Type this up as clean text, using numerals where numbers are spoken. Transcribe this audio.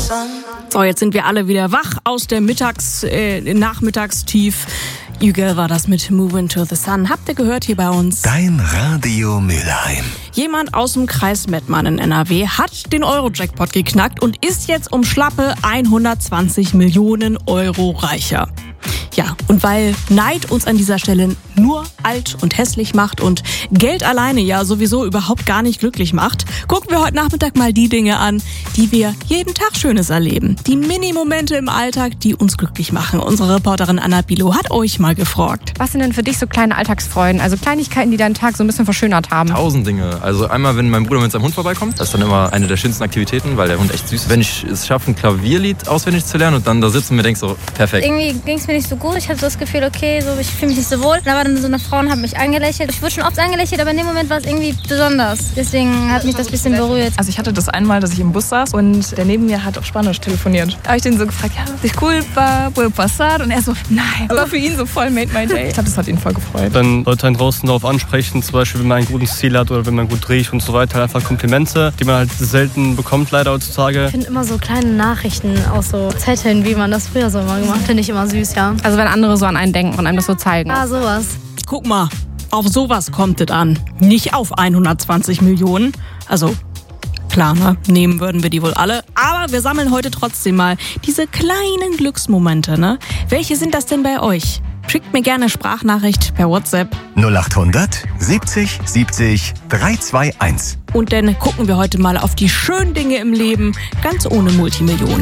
So, jetzt sind wir alle wieder wach aus der Nachmittagstief. Ügel war das mit Move Into the Sun. Habt ihr gehört hier bei uns? Dein Radio Mülheim. Jemand aus dem Kreis Mettmann in NRW hat den Euro-Jackpot geknackt und ist jetzt um schlappe 120 Millionen Euro reicher. Ja, und weil Neid uns an dieser Stelle nur alt und hässlich macht und Geld alleine ja sowieso überhaupt gar nicht glücklich macht, gucken wir heute Nachmittag mal die Dinge an, die wir jeden Tag Schönes erleben. Die Mini-Momente im Alltag, die uns glücklich machen. Unsere Reporterin Anna Bilo hat euch mal gefragt. Was sind denn für dich so kleine Alltagsfreuden? Also Kleinigkeiten, die deinen Tag so ein bisschen verschönert haben? 1000 Dinge. Also einmal, wenn mein Bruder mit seinem Hund vorbeikommt, das ist dann immer eine der schönsten Aktivitäten, weil der Hund echt süß ist. Wenn ich es schaffe, ein Klavierlied auswendig zu lernen und dann da sitzen und mir denke so, perfekt. Irgendwie ging es mir nicht so gut. Ich hatte so das Gefühl, okay, so, ich fühle mich nicht so wohl. Da war dann so eine Frau und hat mich angelächelt. Ich wurde schon oft angelächelt, aber in dem Moment war es irgendwie besonders. Deswegen hat mich das ein bisschen berührt. Also ich hatte das einmal, dass ich im Bus saß und der neben mir hat auf Spanisch telefoniert. Da habe ich den so gefragt, ja, disculpa, puedo pasar? Und er so, nein. Aber für ihn so voll made my day. Ich glaube, das hat ihn voll gefreut. Dann Leute einen draußen darauf ansprechen, zum Beispiel, wenn man ein gutes Ziel hat oder wenn man gut riecht und so weiter. Einfach Komplimente, die man halt selten bekommt, leider heutzutage. Ich finde immer so kleine Nachrichten aus so Zetteln, wie man das früher so immer gemacht hat, finde ich immer süß, ja. Also wenn andere so an einen denken und einem das so zeigen. Ah, sowas. Guck mal, auf sowas kommt es an. Nicht auf 120 Millionen. Also, klar, ne? Nehmen würden wir die wohl alle. Aber wir sammeln heute trotzdem mal diese kleinen Glücksmomente, ne? Welche sind das denn bei euch? Schickt mir gerne Sprachnachricht per WhatsApp. 0800 70 70 321. Und dann gucken wir heute mal auf die schönen Dinge im Leben, ganz ohne Multimillionen.